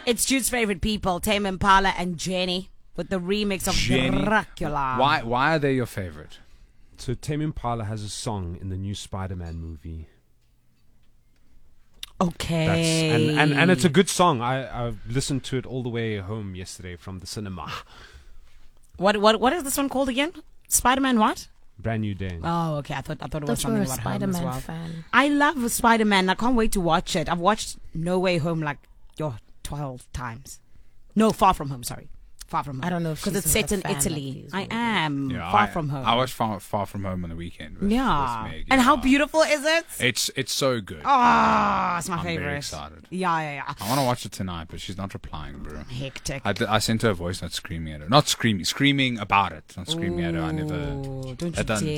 It's Jude's favorite people, Tame Impala and Jenny, with the remix of Jenny. Dracula. Why are they your favorite? So Tame Impala has a song in the new Spider-Man movie. Okay. And it's a good song. I listened to it all the way home yesterday from the cinema. What is this one called again? Spider-Man what? Brand New Day. Oh, okay. I thought it was Thought you were something a about home as Spider-Man well. fan. I love Spider-Man. I can't wait to watch it. I've watched No Way Home 12 times. No, Far From Home, sorry. Far From Home. I don't know if because she's it's set a in fan of Italy. these I movies. am. Yeah, Far From Home. I watched Far From Home on the weekend. With Meg. And how Yeah. beautiful is it? It's so good. Oh, it's my I'm favorite. very excited. Yeah. I want to watch it tonight, but she's not replying, bro. Hectic. I sent her a voice note screaming at her. Not screaming about it. Not screaming at her. I never. Ooh, don't you I done- dare.